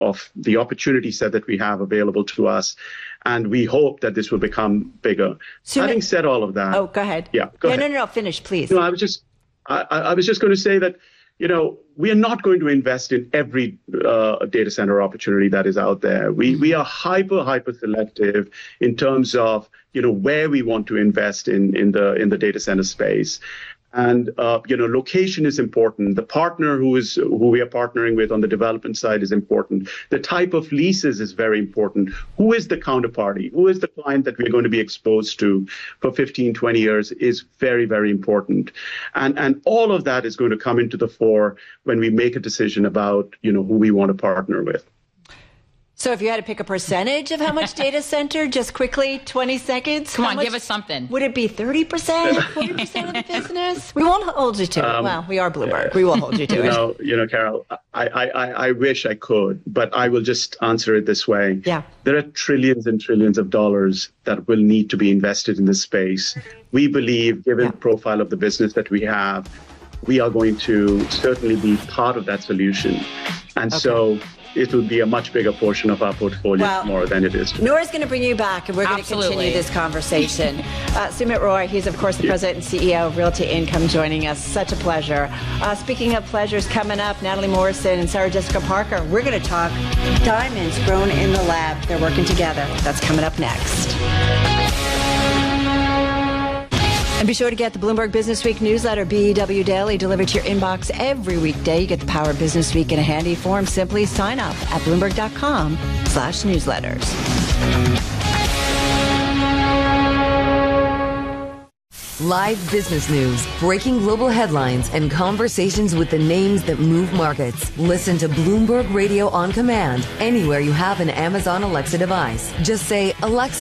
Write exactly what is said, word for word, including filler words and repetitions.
of the opportunity set that we have available to us. And we hope that this will become bigger. So Having said all of that. Oh, go ahead. Yeah, go no, ahead. No, no, no, finish, please. No, I was just, I, I was just going to say that, you know, we are not going to invest in every uh, data center opportunity that is out there. We we are hyper, hyper selective in terms of, you know, where we want to invest in, in the in the data center space. And, uh, you know, location is important. The partner who is who we are partnering with on the development side is important. The type of leases is very important. Who is the counterparty? Who is the client that we're going to be exposed to for fifteen, twenty years is very, very important. And and all of that is going to come into the fore when we make a decision about, you know, who we want to partner with. So if you had to pick a percentage of how much data center, just quickly, twenty seconds. Come on, much, give us something. Would it be thirty percent, forty percent of the business? We won't hold you to Um, it. Well, we are Bloomberg. We will hold you to you it. Know, you know, Carol, I, I, I, I wish I could, but I will just answer it this way. Yeah. There are trillions and trillions of dollars that will need to be invested in this space. We believe, given Yeah. the profile of the business that we have, we are going to certainly be part of that solution. And Okay. so it will be a much bigger portion of our portfolio Well, tomorrow than it is today. Nora's going to bring you back, and we're going to Absolutely. continue this conversation. uh, Sumit Roy, he's, of course, the president and C E O of Realty Income, joining us. Such a pleasure. Uh, speaking of pleasures, coming up, Natalie Morrison and Sarah Jessica Parker, we're going to talk diamonds grown in the lab. They're working together. That's coming up next. And be sure to get the Bloomberg Business Week newsletter, B E W Daily, delivered to your inbox every weekday. You get the power of Business Week in a handy form. Simply sign up at Bloomberg.com slash newsletters. Live business news, breaking global headlines, and conversations with the names that move markets. Listen to Bloomberg Radio on command anywhere you have an Amazon Alexa device. Just say, Alexa,